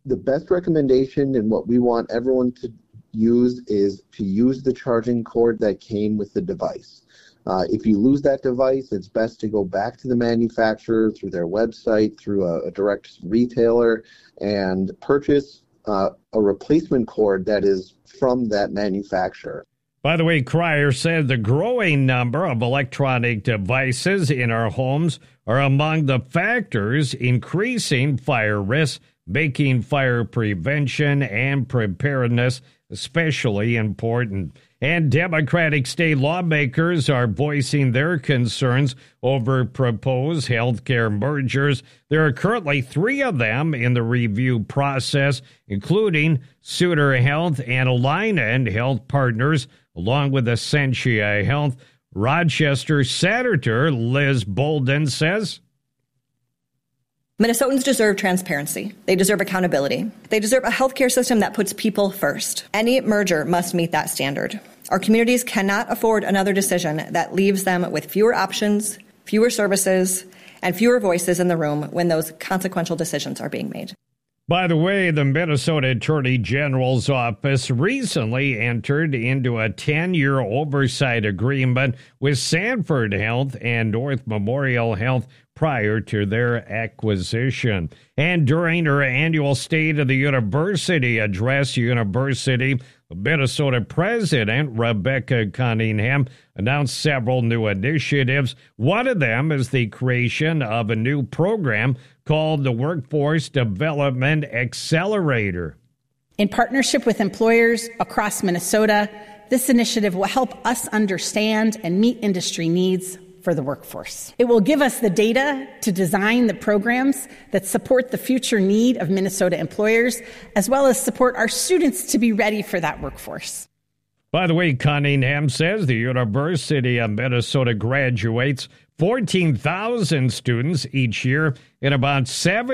The best recommendation and what we want everyone to use is to use the charging cord that came with the device. If you lose that device, it's best to go back to the manufacturer through their website, through a direct retailer, and purchase a replacement cord that is from that manufacturer. By the way, Cryer said the growing number of electronic devices in our homes are among the factors increasing fire risks, making fire prevention and preparedness especially important. And Democratic state lawmakers are voicing their concerns over proposed healthcare mergers. There are currently 3 of them in the review process, including Sutter Health and Alignment Health Partners, along with Essentia Health. Rochester Senator Liz Bolden says, Minnesotans deserve transparency. They deserve accountability. They deserve a healthcare system that puts people first. Any merger must meet that standard. Our communities cannot afford another decision that leaves them with fewer options, fewer services, and fewer voices in the room when those consequential decisions are being made. By the way, the Minnesota Attorney General's office recently entered into a 10-year oversight agreement with Sanford Health and North Memorial Health prior to their acquisition. And during her annual State of the University address, University of Minnesota President Rebecca Cunningham announced several new initiatives. One of them is the creation of a new program called the Workforce Development Accelerator. In partnership with employers across Minnesota, this initiative will help us understand and meet industry needs for the workforce. It will give us the data to design the programs that support the future need of Minnesota employers, as well as support our students to be ready for that workforce. By the way, Cunningham says the University of Minnesota graduates 14,000 students each year, and about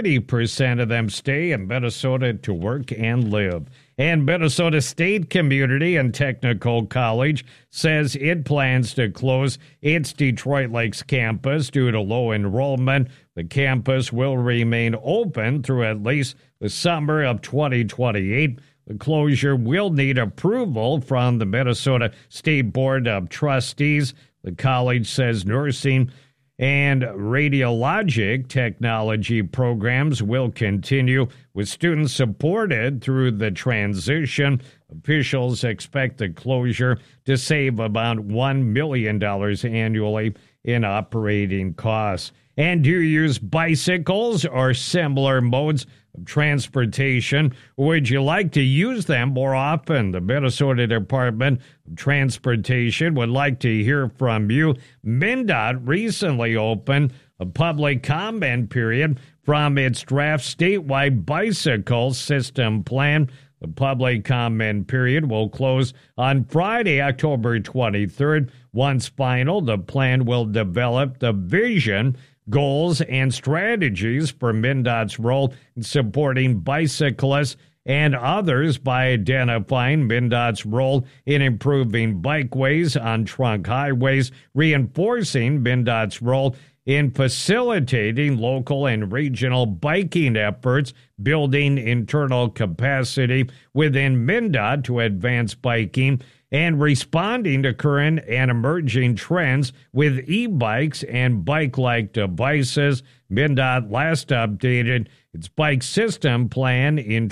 70% of them stay in Minnesota to work and live. And Minnesota State Community and Technical College says it plans to close its Detroit Lakes campus due to low enrollment. The campus will remain open through at least the summer of 2028. The closure will need approval from the Minnesota State Board of Trustees. The college says nursing and radiologic technology programs will continue, with students supported through the transition. Officials expect the closure to save about $1 million annually in operating costs. And do you use bicycles or similar modes of transportation? Would you like to use them more often? The Minnesota Department of Transportation would like to hear from you. MnDOT recently opened a public comment period from its draft statewide bicycle system plan. The public comment period will close on Friday, October 23rd. Once final, the plan will develop the vision, goals, and strategies for MnDOT's role in supporting bicyclists and others by identifying MnDOT's role in improving bikeways on trunk highways, reinforcing MnDOT's role in facilitating local and regional biking efforts, building internal capacity within MnDOT to advance biking, and responding to current and emerging trends with e-bikes and bike-like devices. MnDOT last updated its bike system plan in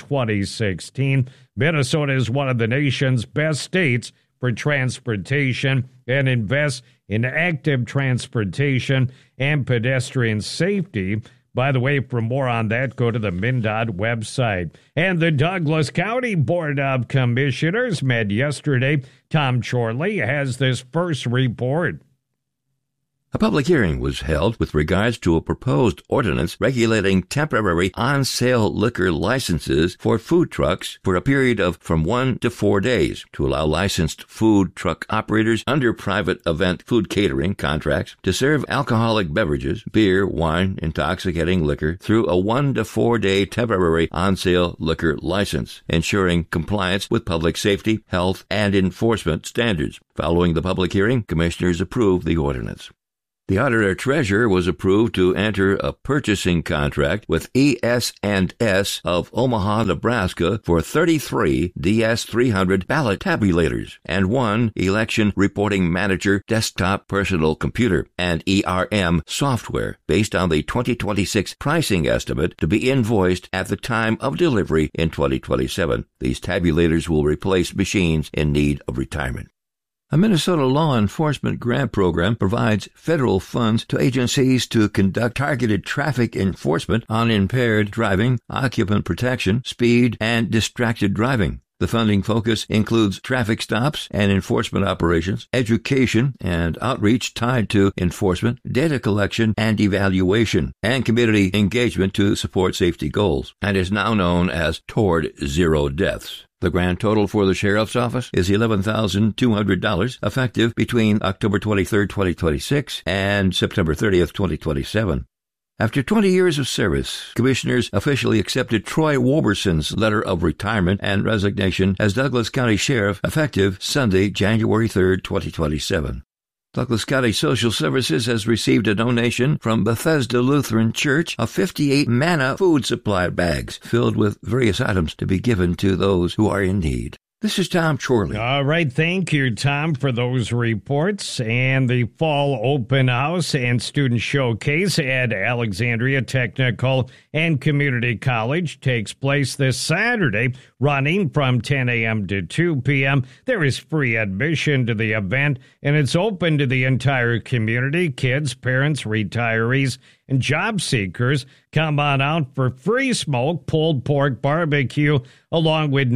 2016. Minnesota is one of the nation's best states for transportation and invests in active transportation and pedestrian safety. By the way, for more on that, go to the MnDOT website. And the Douglas County Board of Commissioners met yesterday. Tom Chorley has this first report. A public hearing was held with regards to a proposed ordinance regulating temporary on-sale liquor licenses for food trucks for a period of from 1 to 4 days to allow licensed food truck operators under private event food catering contracts to serve alcoholic beverages, beer, wine, intoxicating liquor through a 1 to 4 day temporary on-sale liquor license, ensuring compliance with public safety, health, and enforcement standards. Following the public hearing, commissioners approved the ordinance. The auditor-treasurer was approved to enter a purchasing contract with ES&S of Omaha, Nebraska for 33 DS300 ballot tabulators and 1 election reporting manager desktop personal computer and ERM software based on the 2026 pricing estimate to be invoiced at the time of delivery in 2027. These tabulators will replace machines in need of retirement. A Minnesota law enforcement grant program provides federal funds to agencies to conduct targeted traffic enforcement on impaired driving, occupant protection, speed, and distracted driving. The funding focus includes traffic stops and enforcement operations, education and outreach tied to enforcement, data collection and evaluation, and community engagement to support safety goals, and is now known as Toward Zero Deaths. The grand total for the Sheriff's Office is $11,200, effective between October 23, 2026 and September 30, 2027. After 20 years of service, commissioners officially accepted Troy Woberson's letter of retirement and resignation as Douglas County Sheriff, effective Sunday, January 3, 2027. Douglas County Social Services has received a donation from Bethesda Lutheran Church of 58 manna food supply bags filled with various items to be given to those who are in need. This is Tom Chorley. All right. Thank you, Tom, for those reports. And the fall open house and student showcase at Alexandria Technical and Community College takes place this Saturday, running from 10 a.m. to 2 p.m. There is free admission to the event, and it's open to the entire community, kids, parents, retirees, and job seekers. Come on out for free smoke, pulled pork barbecue, along with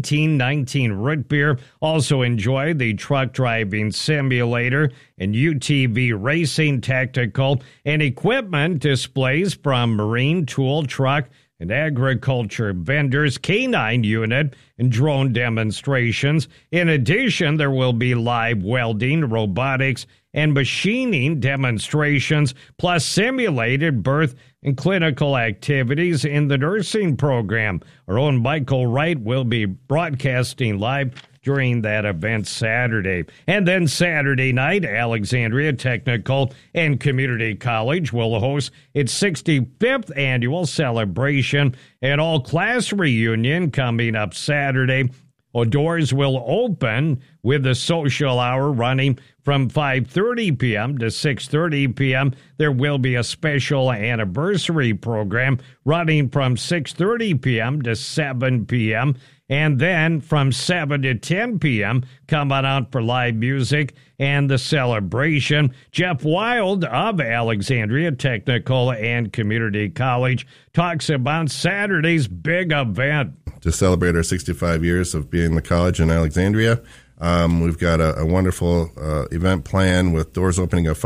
1919 root beer. Also enjoy the truck driving simulator and UTV racing tactical and equipment displays from marine, tool, truck, and agriculture vendors, canine unit, and drone demonstrations. In addition, there will be live welding, robotics, and machining demonstrations, plus simulated birth and clinical activities in the nursing program. Our own Michael Wright will be broadcasting live during that event Saturday. And then Saturday night, Alexandria Technical and Community College will host its 65th annual celebration and all-class reunion coming up Saturday. Doors will open with the social hour running from 5:30 p.m. to 6:30 p.m. There will be a special anniversary program running from 6:30 p.m. to 7 p.m. And then from 7 to 10 p.m., come on out for live music and the celebration. Jeff Wild of Alexandria Technical and Community College talks about Saturday's big event. To celebrate our 65 years of being the college in Alexandria, we've got a wonderful event plan with doors opening at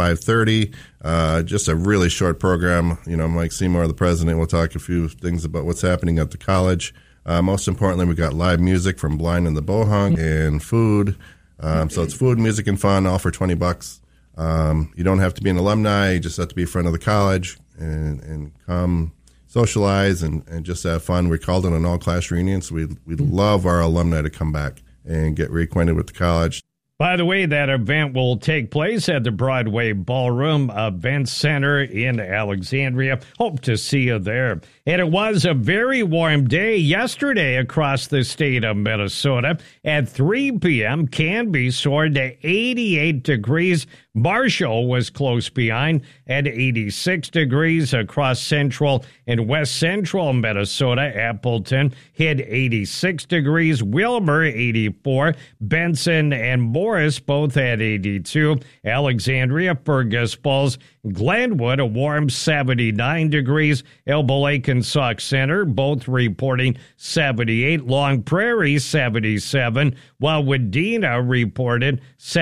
5:30. Just a really short program. You know, Mike Seymour, the president, will talk a few things about what's happening at the college. Most importantly, we've got live music from Blind and the Bohunk and food. So it's food, music, and fun, all for $20. You don't have to be an alumni. You just have to be a friend of the college and come socialize and just have fun. We called it an all-class reunion, so we'd love our alumni to come back and get reacquainted with the college. By the way, that event will take place at the Broadway Ballroom Event Center in Alexandria. Hope to see you there. And it was a very warm day yesterday across the state of Minnesota. At 3 p.m., Canby soared to 88 degrees. Marshall was close behind at 86 degrees. Across central and west central Minnesota, Appleton hit 86 degrees. Wilmer, 84. Benson and Morris both at 82. Alexandria, Fergus Falls, Glenwood, a warm 79 degrees. Elbow Lake and Sauk Center, both reporting 78. Long Prairie, 77, while Wadena reported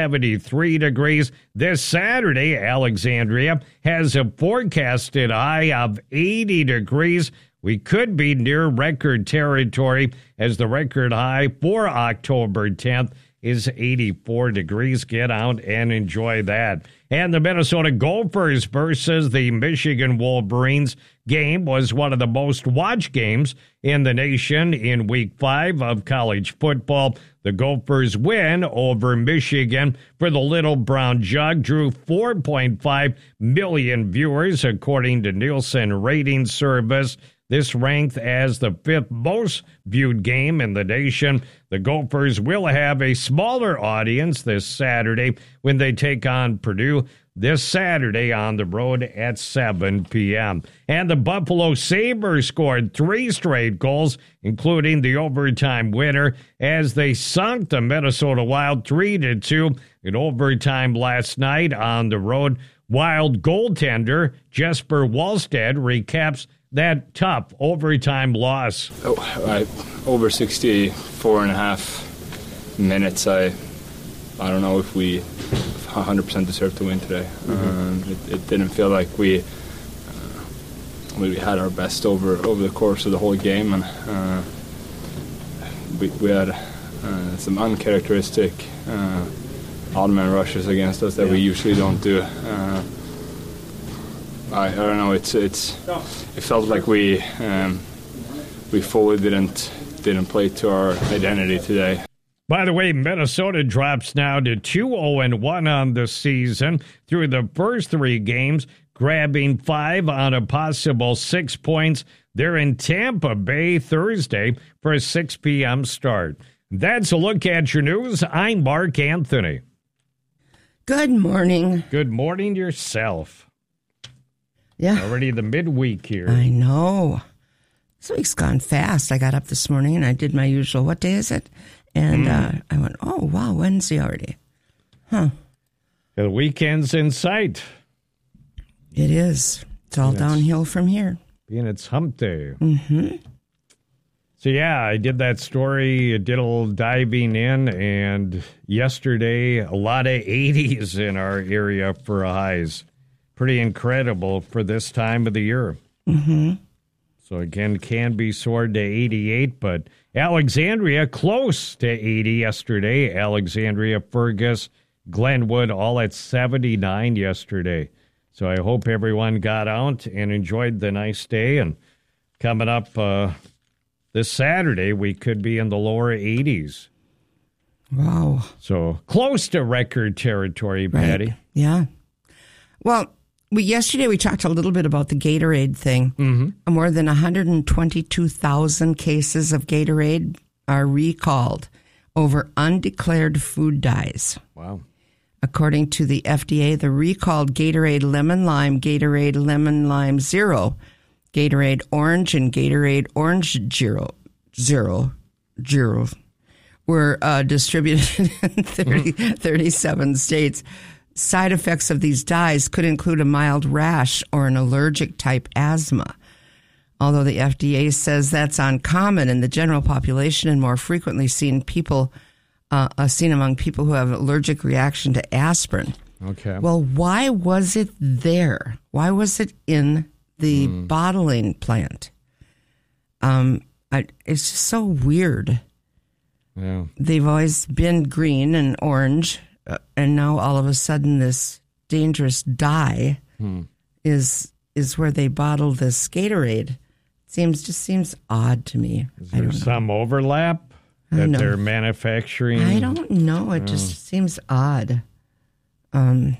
73 degrees. This Saturday, Alexandria has a forecasted high of 80 degrees. We could be near record territory as the record high for October 10th is 84 degrees. Get out and enjoy that. And the Minnesota Gophers versus the Michigan Wolverines game was one of the most watched games in the nation in Week 5 of college football. The Gophers win over Michigan for the Little Brown Jug drew 4.5 million viewers, according to Nielsen Rating Service. This ranked as the 5th most viewed game in the nation. The Gophers will have a smaller audience this Saturday when they take on Purdue this Saturday on the road at 7 p.m. And the Buffalo Sabres scored 3 straight goals, including the overtime winner, as they sunk the Minnesota Wild 3-2 in overtime last night on the road. Wild goaltender Jesper Wallstedt recaps that tough overtime loss. Over 64.5 minutes. I don't know if we 100% deserved to win today. It didn't feel like we had our best over the course of the whole game, and we had some uncharacteristic odd-man rushes against us that we usually don't do. I don't know. It felt like we fully didn't play to our identity today. By the way, Minnesota drops now to 2-0-1 on the season through the first 3 games, grabbing 5 on a possible 6 points. They're in Tampa Bay Thursday for a 6 p.m. start. That's a look at your news. I'm Mark Anthony. Good morning. Good morning yourself. Yeah. Already the midweek here. I know. This week's gone fast. I got up this morning and I did my usual, what day is it? And I went, oh, wow, Wednesday already. Huh. The weekend's in sight. It is. It's all downhill from here. Being it's hump day. Mm-hmm. So, yeah, I did that story, did a little diving in, and yesterday, a lot of 80s in our area for highs. Pretty incredible for this time of the year. Mm-hmm. So, again, can be soared to 88, but Alexandria close to 80 yesterday. Alexandria, Fergus, Glenwood, all at 79 yesterday. So I hope everyone got out and enjoyed the nice day. And coming up this Saturday, we could be in the lower 80s. Wow. So close to record territory, Patty. Right. Yeah. Well, yesterday we talked a little bit about the Gatorade thing. Mm-hmm. More than 122,000 cases of Gatorade are recalled over undeclared food dyes. Wow. According to the FDA, the recalled Gatorade Lemon Lime, Gatorade Lemon Lime Zero, Gatorade Orange, and Gatorade Orange Zero were distributed in 37 states. Side effects of these dyes could include a mild rash or an allergic type asthma. Although the FDA says that's uncommon in the general population and more frequently seen among people who have allergic reaction to aspirin. Okay. Well, why was it there? Why was it in the bottling plant? It's just so weird. Yeah. They've always been green and orange. And now all of a sudden this dangerous dye is where they bottle this Gatorade. Seems odd to me. Is there some overlap that they're manufacturing? I don't know. It just seems odd. Oh,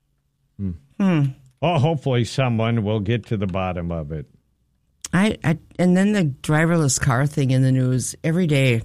hopefully someone will get to the bottom of it. And then the driverless car thing in the news every day.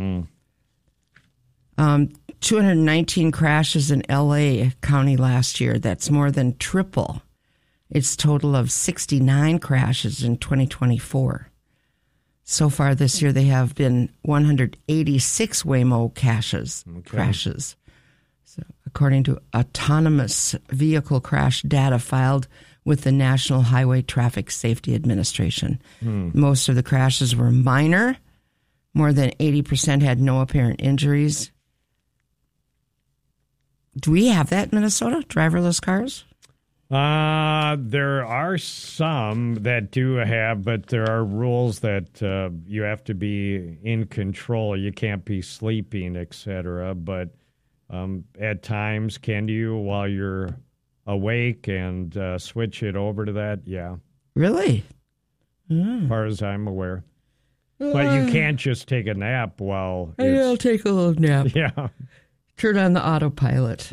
219 crashes in L.A. County last year. That's more than triple its total of 69 crashes in 2024. So far this year, they have been 186 Waymo crashes. So, according to autonomous vehicle crash data filed with the National Highway Traffic Safety Administration. Most of the crashes were minor. More than 80% had no apparent injuries. Do we have that in Minnesota, driverless cars? There are some that do have, but there are rules that you have to be in control. You can't be sleeping, etc. But at times, can you, while you're awake, and switch it over to that? Yeah. Really? As far as I'm aware. But you can't just take a nap while I'll take a little nap. Yeah. Turn on the autopilot.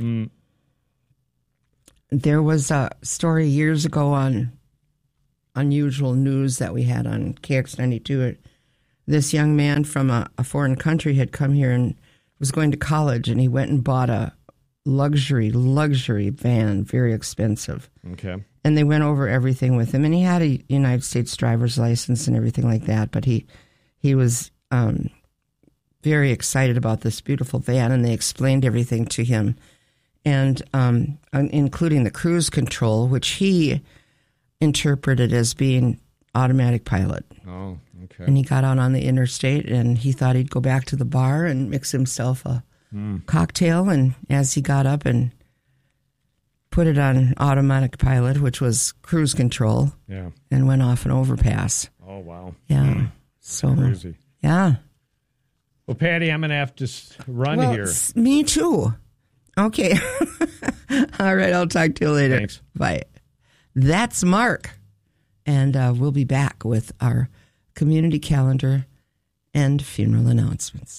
There was a story years ago on Unusual News that we had on KX92. This young man from a foreign country had come here and was going to college, and he went and bought a luxury van, very expensive. Okay. And they went over everything with him, and he had a United States driver's license and everything like that, but he was very excited about this beautiful van, and they explained everything to him, and including the cruise control, which he interpreted as being automatic pilot. Oh, okay. And he got out on the interstate, and he thought he'd go back to the bar and mix himself a cocktail, and as he got up and put it on automatic pilot, which was cruise control, and went off an overpass. Oh, wow. Yeah. So crazy. Yeah. Well, Patty, I'm going to have to run here. Me too. Okay. All right. I'll talk to you later. Thanks. Bye. That's Mark. And we'll be back with our community calendar and funeral announcements.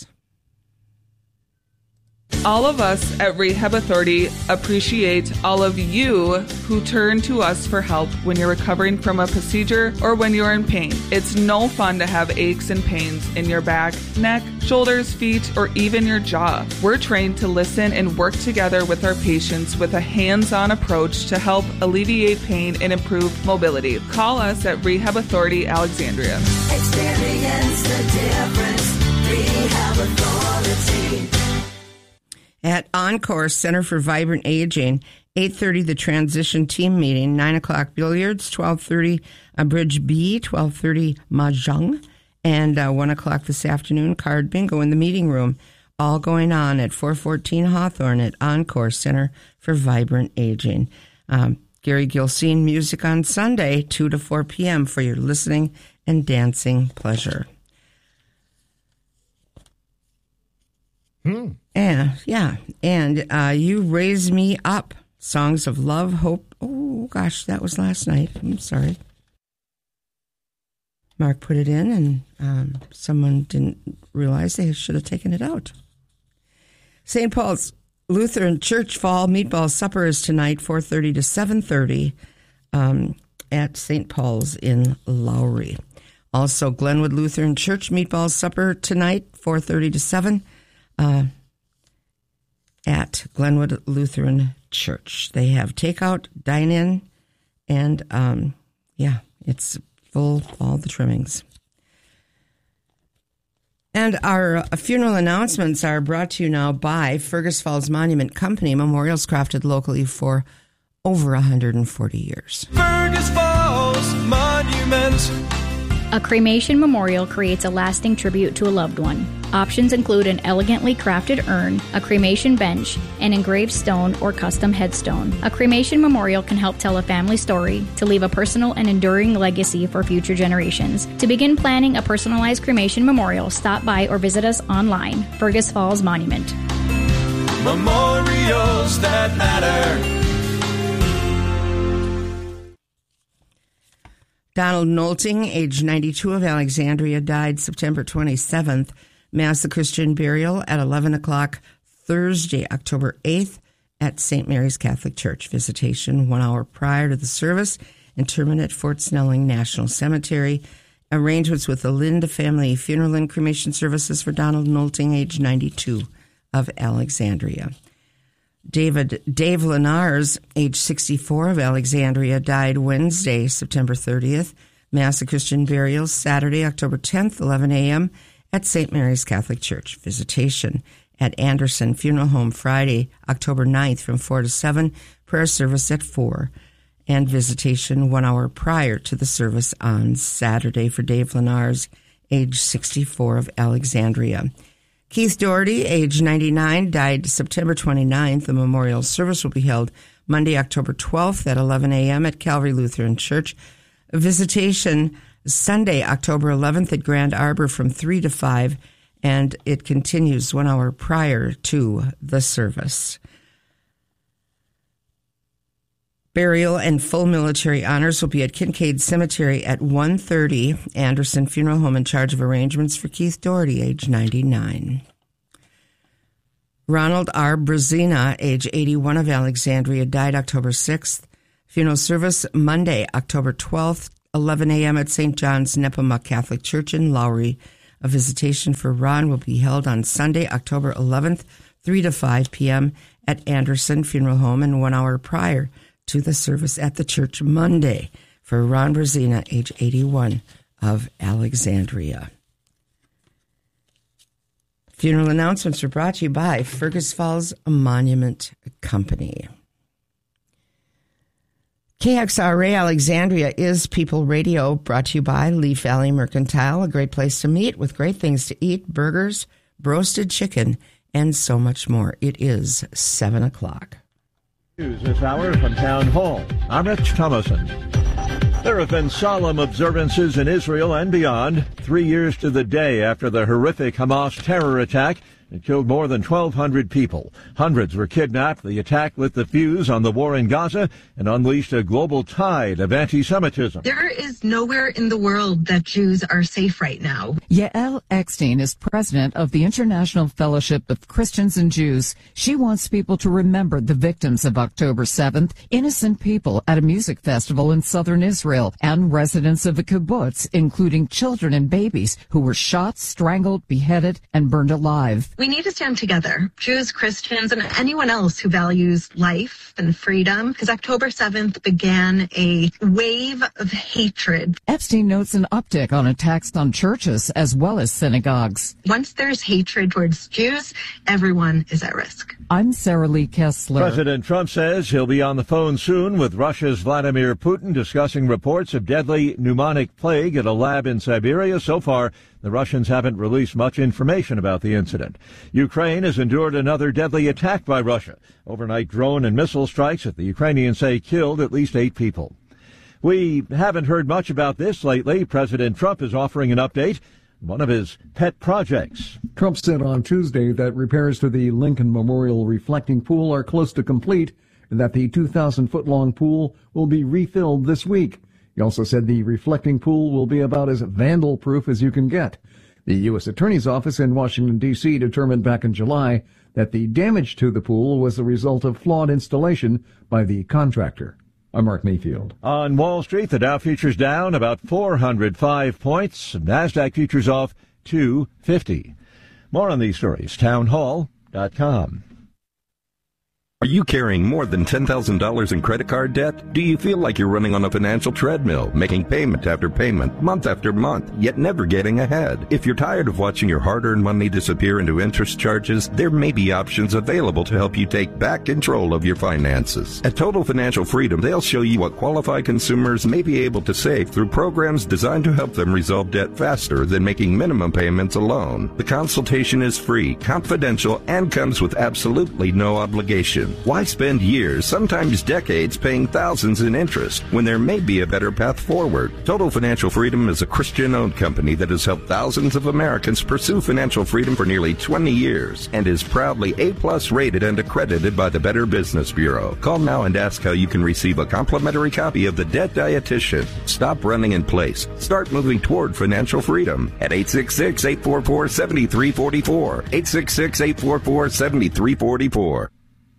All of us at Rehab Authority appreciate all of you who turn to us for help when you're recovering from a procedure or when you're in pain. It's no fun to have aches and pains in your back, neck, shoulders, feet, or even your jaw. We're trained to listen and work together with our patients with a hands-on approach to help alleviate pain and improve mobility. Call us at Rehab Authority Alexandria. Experience the difference. Rehab Authority. At Encore Center for Vibrant Aging, 8:30 the transition team meeting, 9 o'clock billiards, 12:30 Bridge B, 12:30 Mahjong, and 1 o'clock this afternoon card bingo in the meeting room. All going on at 414 Hawthorne at Encore Center for Vibrant Aging. Gary Gilsine music on Sunday, 2 to 4 p.m. for your listening and dancing pleasure. And You Raise Me Up, Songs of Love, Hope. Oh, gosh, that was last night. I'm sorry. Mark put it in, and someone didn't realize they should have taken it out. St. Paul's Lutheran Church Fall Meatball Supper is tonight, 4:30 to 7:30, at St. Paul's in Lowry. Also, Glenwood Lutheran Church Meatball Supper tonight, 4:30 to 7, at Glenwood Lutheran Church. They have takeout, dine-in, and it's full, all the trimmings. And our funeral announcements are brought to you now by Fergus Falls Monument Company, memorials crafted locally for over 140 years. Fergus Falls Monument. A cremation memorial creates a lasting tribute to a loved one. Options include an elegantly crafted urn, a cremation bench, an engraved stone, or custom headstone. A cremation memorial can help tell a family story to leave a personal and enduring legacy for future generations. To begin planning a personalized cremation memorial, stop by or visit us online. Fergus Falls Monument. Memorials that matter. Donald Nolting, age 92, of Alexandria, died September 27th. Mass of Christian burial at 11 o'clock Thursday, October 8th at St. Mary's Catholic Church. Visitation 1 hour prior to the service. Interment at Fort Snelling National Cemetery. Arrangements with the Linda Family Funeral and Cremation Services for Donald Nolting, age 92, of Alexandria. Dave Lenars, age 64, of Alexandria, died Wednesday, September 30th. Mass of Christian burial Saturday, October 10th, 11 a.m. at St. Mary's Catholic Church. Visitation at Anderson Funeral Home Friday, October 9th from 4 to 7. Prayer service at 4. And visitation 1 hour prior to the service on Saturday for Dave Lenars, age 64, of Alexandria. Keith Doherty, age 99, died September 29th. The memorial service will be held Monday, October 12th at 11 a.m. at Calvary Lutheran Church. Visitation Sunday, October 11th at Grand Arbor from 3 to 5, and it continues 1 hour prior to the service. Burial and full military honors will be at Kincaid Cemetery at 1:30. Anderson Funeral Home in charge of arrangements for Keith Doherty, age 99. Ronald R. Brazina, age 81 of Alexandria, died October 6th. Funeral service Monday, October 12th, 11 a.m. at St. John's Nepomuk Catholic Church in Lowry. A visitation for Ron will be held on Sunday, October 11th, 3 to 5 p.m. at Anderson Funeral Home and 1 hour prior to the service at the church Monday for Ron Brazina, age 81 of Alexandria. Funeral announcements are brought to you by Fergus Falls Monument Company. KXRA Alexandria is People Radio, brought to you by Leaf Valley Mercantile, a great place to meet with great things to eat, burgers, roasted chicken, and so much more. It is 7 o'clock. News this hour from Town Hall. I'm Rich Thomason. There have been solemn observances in Israel and beyond, 3 years to the day after the horrific Hamas terror attack. It killed more than 1,200 people. Hundreds were kidnapped. The attack lit the fuse on the war in Gaza and unleashed a global tide of anti-Semitism. There is nowhere in the world that Jews are safe right now. Yael Eckstein is president of the International Fellowship of Christians and Jews. She wants people to remember the victims of October 7th, innocent people at a music festival in southern Israel, and residents of a kibbutz, including children and babies who were shot, strangled, beheaded, and burned alive. We need to stand together, Jews, Christians, and anyone else who values life and freedom, because October 7th began a wave of hatred. Epstein notes an uptick on attacks on churches as well as synagogues. Once there's hatred towards Jews, everyone is at risk. I'm Sarah Lee Kessler. President Trump says he'll be on the phone soon with Russia's Vladimir Putin discussing reports of deadly pneumonic plague at a lab in Siberia. So far, the Russians haven't released much information about the incident. Ukraine has endured another deadly attack by Russia. Overnight drone and missile strikes that the Ukrainians say killed at least 8 people. We haven't heard much about this lately. President Trump is offering an update on one of his pet projects. Trump said on Tuesday that repairs to the Lincoln Memorial reflecting pool are close to complete and that the 2,000-foot-long pool will be refilled this week. He also said the reflecting pool will be about as vandal-proof as you can get. The U.S. Attorney's Office in Washington, D.C. determined back in July that the damage to the pool was the result of flawed installation by the contractor. I'm Mark Mayfield. On Wall Street, the Dow futures down about 405 points. NASDAQ futures off 250. More on these stories, townhall.com. Are you carrying more than $10,000 in credit card debt? Do you feel like you're running on a financial treadmill, making payment after payment, month after month, yet never getting ahead? If you're tired of watching your hard-earned money disappear into interest charges, there may be options available to help you take back control of your finances. At Total Financial Freedom, they'll show you what qualified consumers may be able to save through programs designed to help them resolve debt faster than making minimum payments alone. The consultation is free, confidential, and comes with absolutely no obligation. Why spend years, sometimes decades, paying thousands in interest when there may be a better path forward? Total Financial Freedom is a Christian-owned company that has helped thousands of Americans pursue financial freedom for nearly 20 years and is proudly A+ rated and accredited by the Better Business Bureau. Call now and ask how you can receive a complimentary copy of The Debt Dietitian. Stop running in place. Start moving toward financial freedom at 866-844-7344. 866-844-7344.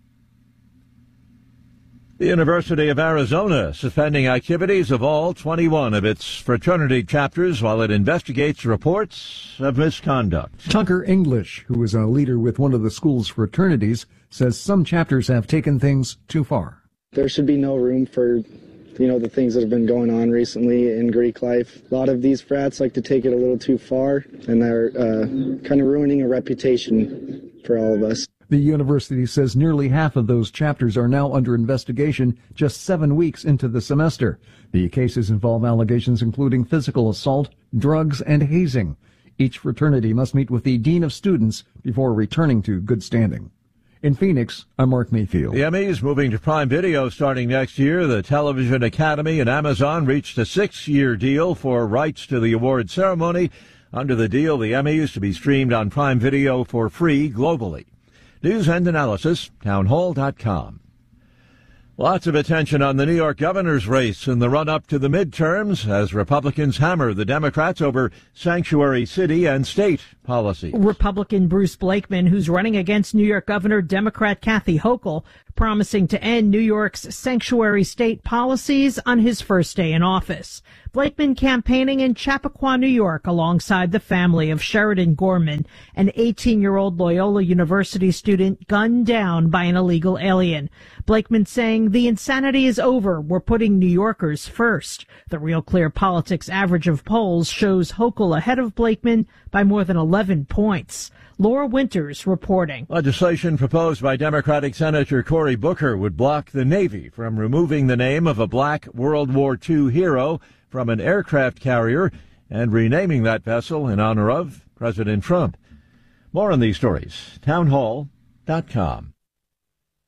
The University of Arizona suspending activities of all 21 of its fraternity chapters while it investigates reports of misconduct. Tucker English, who is a leader with one of the school's fraternities, says some chapters have taken things too far. There should be no room for, the things that have been going on recently in Greek life. A lot of these frats like to take it a little too far, and they're kind of ruining a reputation for all of us. The university says nearly half of those chapters are now under investigation just 7 weeks into the semester. The cases involve allegations including physical assault, drugs, and hazing. Each fraternity must meet with the Dean of Students before returning to good standing. In Phoenix, I'm Mark Mayfield. The Emmys moving to Prime Video starting next year. The Television Academy and Amazon reached a 6-year deal for rights to the award ceremony. Under the deal, the Emmys to be streamed on Prime Video for free globally. News and analysis, townhall.com. Lots of attention on the New York governor's race in the run-up to the midterms as Republicans hammer the Democrats over sanctuary city and state policy. Republican Bruce Blakeman, who's running against New York Governor Democrat Kathy Hochul, promising to end New York's sanctuary state policies on his first day in office. Blakeman campaigning in Chappaqua, New York, alongside the family of Sheridan Gorman, an 18-year-old Loyola University student gunned down by an illegal alien. Blakeman saying the insanity is over. We're putting New Yorkers first. The Real Clear Politics average of polls shows Hochul ahead of Blakeman by more than 11 points. Laura Winters reporting. Legislation proposed by Democratic Senator Cory Booker would block the Navy from removing the name of a black World War II hero from an aircraft carrier and renaming that vessel in honor of President Trump. More on these stories, townhall.com.